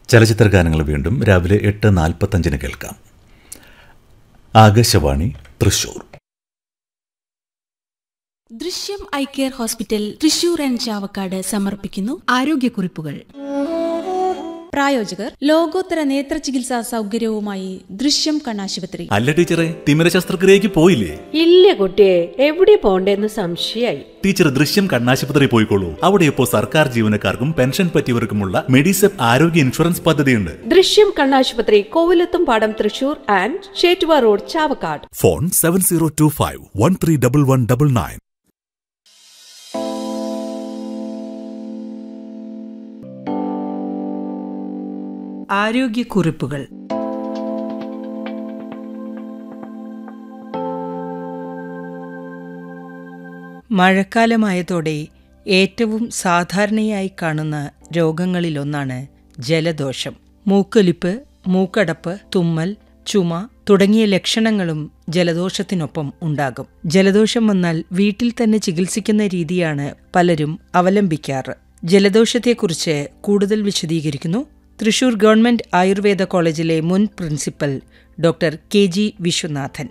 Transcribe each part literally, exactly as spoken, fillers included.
ചലച്ചിത്ര ഗാനങ്ങൾ വീണ്ടും രാവിലെ എട്ട് നാൽപ്പത്തഞ്ചിന് കേൾക്കാം. ആകാശവാണി തൃശൂർ. ദൃശ്യം eye care hospital Thrissur and Chavakkad സമർപ്പിക്കുന്നു ആരോഗ്യക്കുറിപ്പുകൾ. പ്രായോജകർ ലോകോത്തര നേത്ര ചികിത്സാ സൗകര്യവുമായി ദൃശ്യം കണ്ണാശുപത്രി. അല്ല ടീച്ചറെ, തിമിര ശസ്ത്രക്രിയക്ക് പോയില്ലേ? ഇല്ല കുട്ടിയെ, എവിടെ പോണ്ടേന്ന് സംശയായി. ടീച്ചർ ദൃശ്യം കണ്ണാശുപത്രി പോയിക്കോളൂ. അവിടെ ഇപ്പോൾ സർക്കാർ ജീവനക്കാർക്കും പെൻഷൻ പറ്റിയവർക്കുമുള്ള മെഡിസെപ് ആരോഗ്യ ഇൻഷുറൻസ് പദ്ധതിയുണ്ട്. ദൃശ്യം കണ്ണാശുപത്രി, കോവിലത്തും പാടം, Thrissur and Chettuva road, Chavakkad. Phone seven zero to five one three double one double nine. ആരോഗ്യക്കുറിപ്പുകൾ. മഴക്കാലമായതോടെ ഏറ്റവും സാധാരണയായി കാണുന്ന രോഗങ്ങളിലൊന്നാണ് ജലദോഷം. മൂക്കൊലിപ്പ്, മൂക്കടപ്പ്, തുമ്മൽ, ചുമ തുടങ്ങിയ ലക്ഷണങ്ങളും ജലദോഷത്തിനൊപ്പം ഉണ്ടാകും. ജലദോഷം വന്നാൽ വീട്ടിൽ തന്നെ ചികിത്സിക്കുന്ന രീതിയാണ് പലരും അവലംബിക്കാറ്. ജലദോഷത്തെക്കുറിച്ച് കൂടുതൽ വിശദീകരിക്കുന്നു തൃശൂർ ഗവൺമെന്റ് ആയുർവേദ കോളേജിലെ മുൻ principal doctor K G Viswanathan.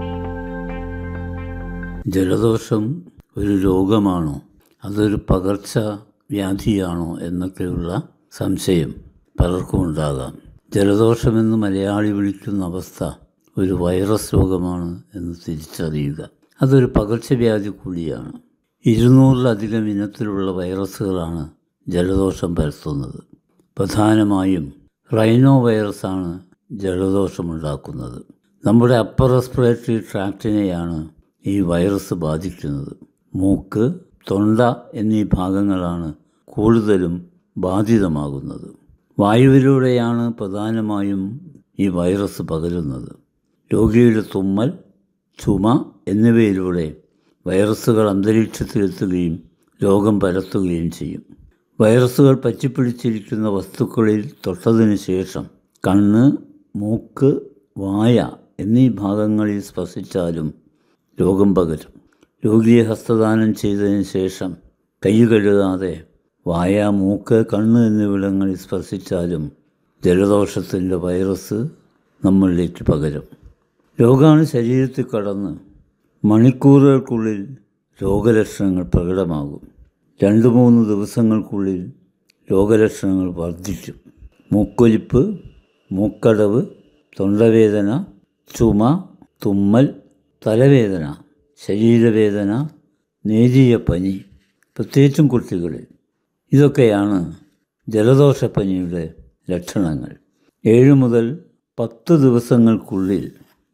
ജലദോഷം ഒരു രോഗമാണോ, അതൊരു പകർച്ച വ്യാധിയാണോ എന്നൊക്കെയുള്ള സംശയം പലർക്കും ഉണ്ടാകാം. ജലദോഷമെന്ന് മലയാളി വിളിക്കുന്ന അവസ്ഥ ഒരു വൈറസ് രോഗമാണ് എന്ന് തിരിച്ചറിയുക. അതൊരു പകർച്ചവ്യാധി കൂടിയാണ്. ഇരുന്നൂറിലധികം ഇനത്തിലുള്ള വൈറസുകളാണ് ജലദോഷം പരത്തുന്നത്. പ്രധാനമായും റൈനോ വൈറസാണ് ജലദോഷമുണ്ടാക്കുന്നത്. നമ്മുടെ അപ്പർ റെസ്പിറേറ്ററി ട്രാക്റ്റിനെയാണ് ഈ വൈറസ് ബാധിക്കുന്നത്. മൂക്ക്, തൊണ്ട എന്നീ ഭാഗങ്ങളാണ് കൂടുതലും ബാധിതമാകുന്നത്. വായുവിലൂടെയാണ് പ്രധാനമായും ഈ വൈറസ് പകരുന്നത്. രോഗിയുടെ തുമ്മൽ, ചുമ എന്നിവയിലൂടെ വൈറസുകൾ അന്തരീക്ഷത്തിലെത്തുകയും രോഗം പരത്തുകയും ചെയ്യും. വൈറസുകൾ പറ്റിപ്പിടിച്ചിരിക്കുന്ന വസ്തുക്കളിൽ തൊട്ടതിന് ശേഷം കണ്ണ്, മൂക്ക്, വായ എന്നീ ഭാഗങ്ങളിൽ സ്പർശിച്ചാലും രോഗം പകരും. രോഗിയെ ഹസ്തദാനം ചെയ്തതിന് ശേഷം കൈ കഴുകാതെ വായ, മൂക്ക്, കണ്ണ് എന്നിവിടങ്ങളിൽ സ്പർശിച്ചാലും ജലദോഷത്തിൻ്റെ വൈറസ് നമ്മളിലേക്ക് പകരും. രോഗാണു ശരീരത്തിൽ കടന്ന് മണിക്കൂറുകൾക്കുള്ളിൽ രോഗലക്ഷണങ്ങൾ പ്രകടമാകും. രണ്ട് മൂന്ന് ദിവസങ്ങൾക്കുള്ളിൽ രോഗലക്ഷണങ്ങൾ വർദ്ധിക്കും. മൂക്കൊലിപ്പ്, മൂക്കടവ്, തൊണ്ടവേദന, ചുമ, തുമ്മൽ, തലവേദന, ശരീരവേദന, നേരിയ പനി, പ്രത്യേകിച്ചും കുട്ടികളിൽ. ഇതൊക്കെയാണ് ജലദോഷപ്പനിയുടെ ലക്ഷണങ്ങൾ. ഏഴ് മുതൽ പത്ത് ദിവസങ്ങൾക്കുള്ളിൽ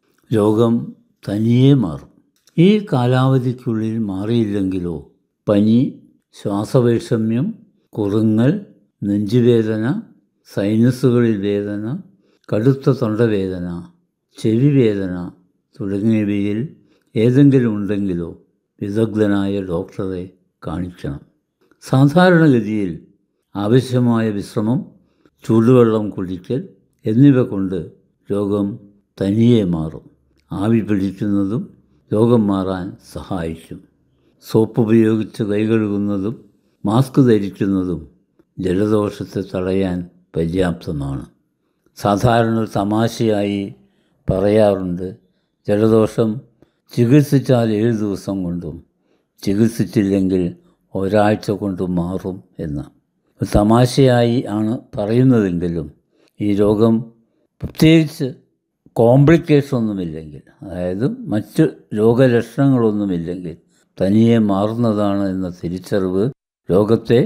രോഗം തനിയെ മാറും. ഈ കാലാവധിക്കുള്ളിൽ മാറിയില്ലെങ്കിലോ പനി, ശ്വാസവൈഷമ്യം, കുറുങ്ങൽ, നെഞ്ചുവേദന, സൈനസുകളിൽ വേദന, കടുത്ത തൊണ്ടവേദന, ചെവി വേദന തുടങ്ങിയവയിൽ ഏതെങ്കിലും ഉണ്ടെങ്കിലോ വിദഗ്ധനായ ഡോക്ടറെ കാണിക്കണം. സാധാരണഗതിയിൽ ആവശ്യമായ വിശ്രമം, ചൂടുവെള്ളം കുടിക്കൽ എന്നിവ കൊണ്ട് രോഗം തനിയെ മാറും. ആവി പിടിക്കുന്നതും രോഗം മാറാൻ സഹായിക്കും. സോപ്പ് ഉപയോഗിച്ച് കൈ കഴുകുന്നതും മാസ്ക് ധരിക്കുന്നതും ജലദോഷത്തെ തടയാൻ പര്യാപ്തമാണ്. സാധാരണ തമാശയായി പറയാറുണ്ട്, ജലദോഷം ചികിത്സിച്ചാൽ ഏഴ് ദിവസം കൊണ്ടും ചികിത്സിച്ചില്ലെങ്കിൽ ഒരാഴ്ച കൊണ്ടും മാറും എന്ന്. തമാശയായി ആണ് പറയുന്നതെങ്കിലും ഈ രോഗം പ്രത്യേകിച്ച് കോംപ്ലിക്കേഷൻ ഒന്നുമില്ലെങ്കിൽ, അതായത് മറ്റ് രോഗലക്ഷണങ്ങളൊന്നുമില്ലെങ്കിൽ തനിയെ മാറുന്നതാണ് എന്ന തിരിച്ചറിവ് രോഗത്തെ